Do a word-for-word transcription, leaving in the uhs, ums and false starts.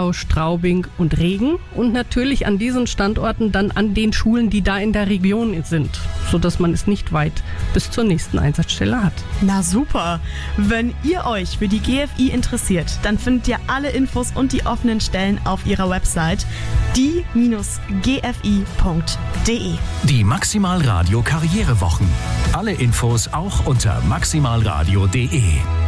Dessau, Straubing und Regen und natürlich an diesen Standorten dann an den Schulen, die da in der Region sind, sodass man es nicht weit bis zur nächsten Einsatzstelle hat. Na super! Wenn ihr euch für die G F I interessiert, dann findet ihr alle Infos und die offenen Stellen auf ihrer Website die G F I punkt de. Die Maximalradio Karrierewochen. Alle Infos auch unter maximalradio punkt de.